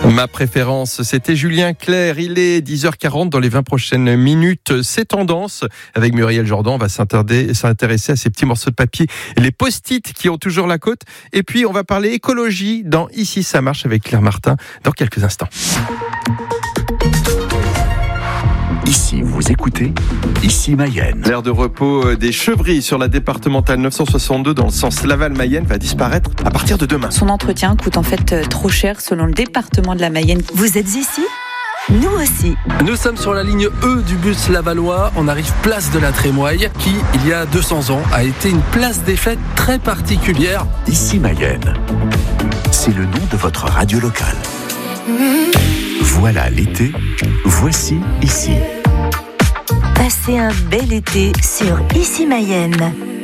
Ma préférence, c'était Julien Clerc. Il est 10h40 dans les 20 prochaines minutes. C'est tendance. Avec Muriel Jordan, on va s'intéresser à ces petits morceaux de papier, les post-it qui ont toujours la cote. Et puis, on va parler écologie dans Ici ça marche avec Claire Martin dans quelques instants. Ici, vous écoutez Ici Mayenne. L'aire de repos des Chevries sur la départementale 962 dans le sens Laval-Mayenne va disparaître à partir de demain. Son entretien coûte en fait trop cher selon le département de la Mayenne. Vous êtes ici ? Nous aussi. Nous sommes sur la ligne E du bus lavallois. On arrive place de la Trémoille qui, il y a 200 ans, a été une place des fêtes très particulière. Ici Mayenne. C'est le nom de votre radio locale. Voilà l'été, voici ici. Passez un bel été sur Ici Mayenne.